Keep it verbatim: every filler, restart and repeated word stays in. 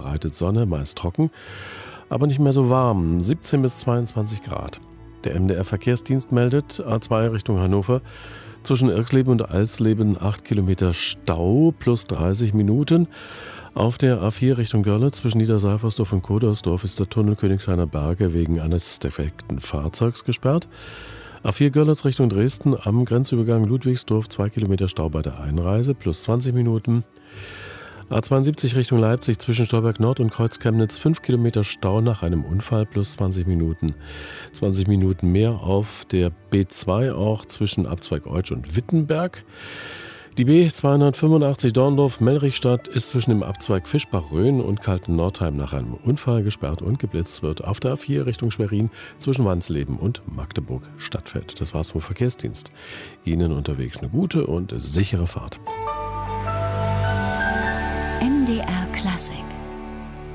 verbreitet Sonne, meist trocken, aber nicht mehr so warm, siebzehn bis zweiundzwanzig Grad. Der M D R-Verkehrsdienst meldet, A zwei Richtung Hannover, zwischen Irxleben und Eisleben acht Kilometer Stau plus dreißig Minuten. Auf der A vier Richtung Görlitz zwischen Niederseifersdorf und Kodersdorf ist der Tunnel Königshainer Berge wegen eines defekten Fahrzeugs gesperrt. A vier Görlitz Richtung Dresden am Grenzübergang Ludwigsdorf zwei Kilometer Stau bei der Einreise plus zwanzig Minuten. A zweiundsiebzig Richtung Leipzig zwischen Stolberg Nord und Kreuz Chemnitz fünf Kilometer Stau nach einem Unfall plus zwanzig Minuten. zwanzig Minuten mehr auf der B zwei auch zwischen Abzweig Eutsch und Wittenberg. Die B zweihundertfünfundachtzig Dorndorf-Mellrichstadt ist zwischen dem Abzweig Fischbach-Rhön und Kalten-Nordheim nach einem Unfall gesperrt und geblitzt wird auf der A vier Richtung Schwerin zwischen Wansleben und Magdeburg-Stadtfeld. Das war's vom Verkehrsdienst. Ihnen unterwegs eine gute und sichere Fahrt. M D R Klassik